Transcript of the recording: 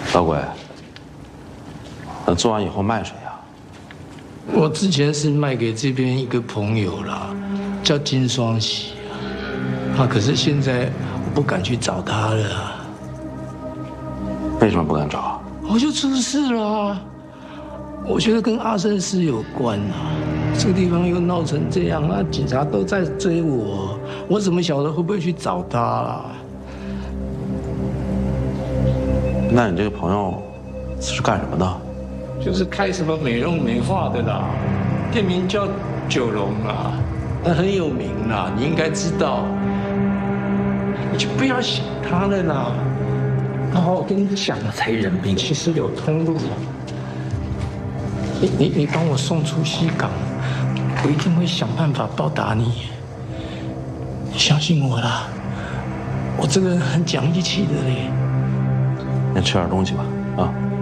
老鬼，那做完以后卖谁呀？ 我之前是卖给这边一个朋友啦，叫金双喜啊，可是现在我不敢去找他了啊。 为什么不敢找？ 我就出事了啊，我觉得跟阿胜师有关啊。这个地方又闹成这样，那警察都在追我，我怎么晓得会不会去找他啊？ 那你这个朋友是干什么的？ 就是开什么美容美发的啦，店名叫九龙啦，那很有名啦，你应该知道。你就不要想他了啦。然后我跟你讲了才人命，其实有通路。你帮我送出西港，我一定会想办法报答你。你相信我啦，我这个人很讲义气的嘞。 先吃点东西吧，啊。